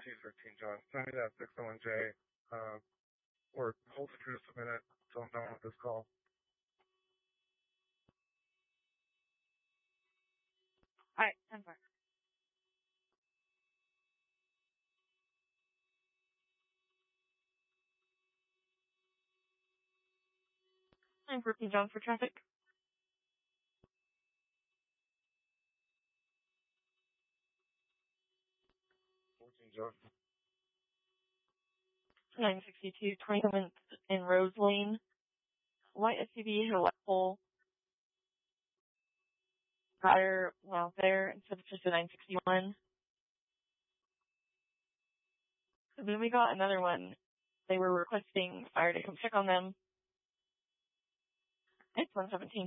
T13 John. Send me that 601J, or hold it for just a minute. Don't know what this call. Alright, 10-4. Time for P. John for traffic. 14 John. 962, 27th in Rose Lane. White SUV hit a light pole. Prior, well, there, instead of just a 961. So then we got another one. They were requesting fire to come check on them. It's 117.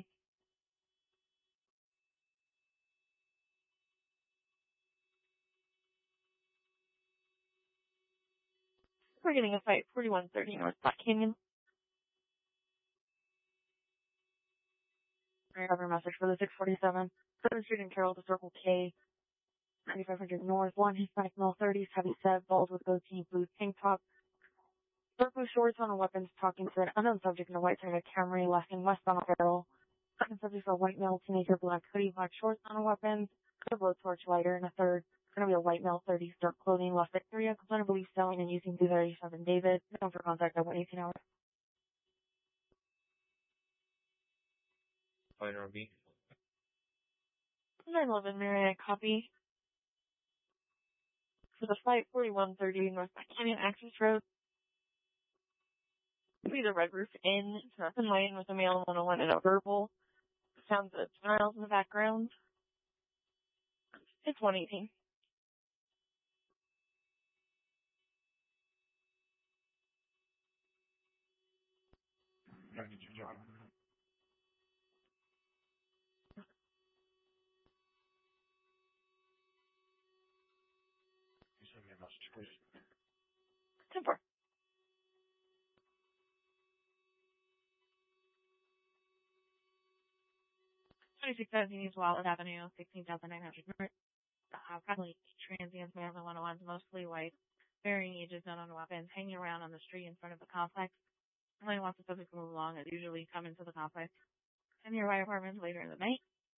We're getting a fight, 4130 North Black Canyon. Recovery message for the 647. 7th Street and Carroll to Circle K. 9500 North. 1 Hispanic male, 30s, heavy set, bald with goatee, blue tank top. Dark blue shorts on weapons, talking to an unknown subject in a white Toyota Camry, left and westbound on Carroll. Second subject for a white male, teenager, black hoodie, black shorts on weapons. A blowtorch lighter, and a third. Going to be a white male, 30s, dark clothing, left at area, complaint belief selling and using 237 David. Known for contact at 118 hours. Fine, RB. 911 Marriott copy. For the flight, 4130 North Black Canyon Access Road. Be the Red Roof Inn. It's nothing lane with a male 101 and a verbal. Sounds of smiles in the background. It's 118. John. You send me a message, please. 10-4. 2617 East Wallet Avenue, 16,900 North. Probably transients, man, the 101s, mostly white, varying ages, not on weapons, hanging around on the street in front of the complex. Somebody wants the subject to move along, and usually come into the complex. 10 nearby apartments later in the night.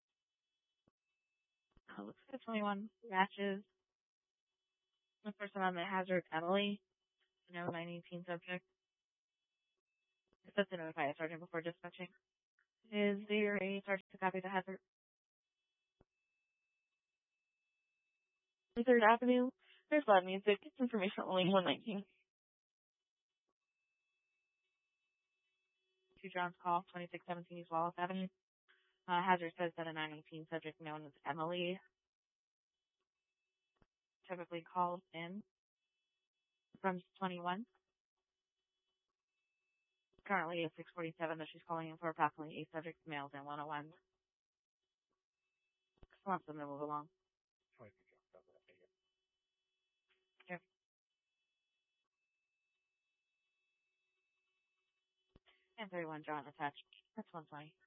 Looks like 21 matches. The person on the hazard, Emily. 918 subject. It says to notify a sergeant before dispatching. Is there a sergeant to copy the hazard? 3rd Avenue. There's loud music. It's information only 119. 2 John's call, 2617 East Wallace Avenue. Hazard says that a 918 subject known as Emily typically calls in from 21. Currently at 647 that she's calling in for approximately 8 subjects, males and 101. Just wants them to move along. Sure. And 31 John attached. That's 120.